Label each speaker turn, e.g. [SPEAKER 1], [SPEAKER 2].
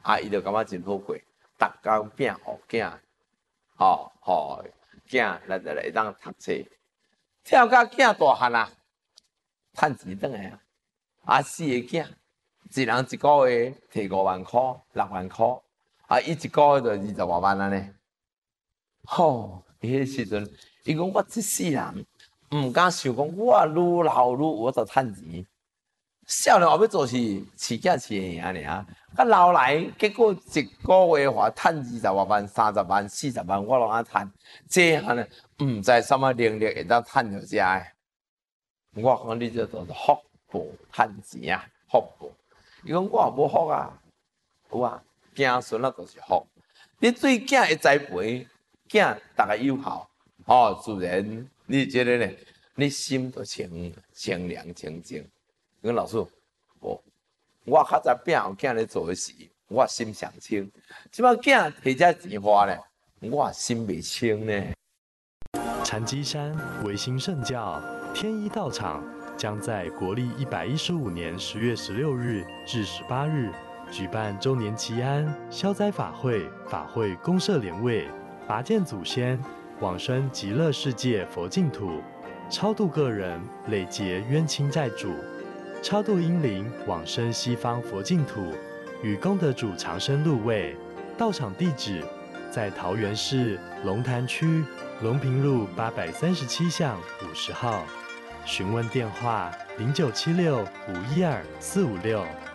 [SPEAKER 1] 伊就感觉真好过，逐工拼互囝，互囝来会当读册，跳到囝大汉啊，趁钱转来啊，4个囝，一人一个月摕5万块、6万块，伊一个月就20多万安尼。伊迄时阵，伊讲我这世人毋敢想讲，我愈老愈我就趁钱。少年后要做事，饲囝饲会赢尔，甲老来结果一个月话趁20多万、30万、40万，我拢爱趁。这样呢，毋知什么能力会当趁着遮个。我讲你这做福报趁钱啊，福报。伊讲我也无福啊，有啊，子孙啊就是福。你对囝会栽培，囝逐个有效，自然你觉得呢？你心就清凉清净。跟老师，我较早拼互囝咧做诶事，我心上清。即摆囝摕遮钱花咧，我心未清呢。
[SPEAKER 2] 禅机山维新圣教天一道场将在国历115年10月16日至18日举办周年祈安消灾法会，法会公设莲位，拔剑祖先，往生极乐世界佛净土，超度个人累劫冤亲债主。超度阴灵往生西方佛净土，与功德主长生入位。道场地址在桃园市龙潭区龙平路837巷50号。询问电话：0976-512-456。